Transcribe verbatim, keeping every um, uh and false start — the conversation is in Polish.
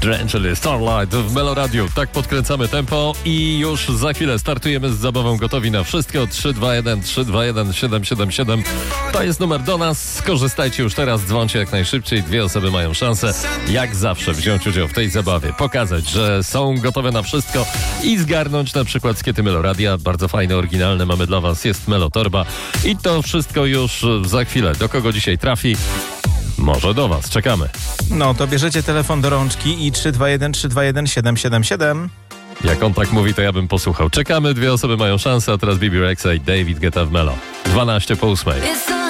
Drenchely Starlight w Melo Radio. Tak podkręcamy tempo i już za chwilę startujemy z zabawą gotowi na wszystko. trzy dwa jeden trzy dwa jeden siedem siedem siedem to jest numer do nas. Skorzystajcie już teraz, dzwońcie jak najszybciej. Dwie osoby mają szansę, jak zawsze, wziąć udział w tej zabawie, pokazać, że są gotowe na wszystko i zgarnąć na przykład skiety Melo Radia. Bardzo fajne, oryginalne mamy dla was. Jest Melo Torba i to wszystko już za chwilę. Do kogo dzisiaj trafi? Może do was. Czekamy. No to bierzecie telefon do rączki i trzy dwa jeden trzy dwa jeden siedem siedem siedem. Jak on tak mówi, to ja bym posłuchał. Czekamy, dwie osoby mają szansę, a teraz Bibi Rexa i David Guetta w Melo. dwanaście po ósmej.